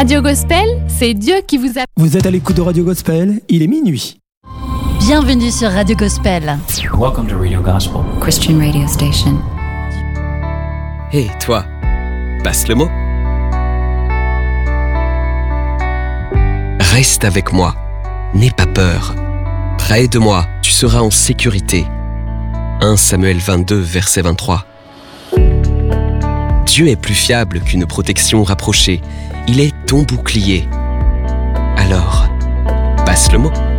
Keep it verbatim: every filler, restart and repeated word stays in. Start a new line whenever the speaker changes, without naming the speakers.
Radio Gospel, c'est Dieu qui vous a...
Vous êtes à l'écoute de Radio Gospel, il est minuit.
Bienvenue sur Radio Gospel.
Welcome to Radio Gospel,
Christian radio station.
Hé, hey, toi, passe le mot. Reste avec moi, n'aie pas peur. Près de moi, tu seras en sécurité. premier Samuel vingt-deux, verset vingt-trois. Dieu est plus fiable qu'une protection rapprochée. Il est ton bouclier. Alors, passe le mot.